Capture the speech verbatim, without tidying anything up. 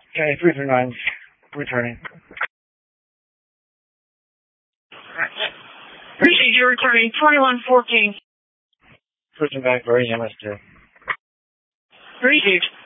Okay, three three nine, returning. Appreciate you returning. twenty-one fourteen. Switching back for E M S two. Received.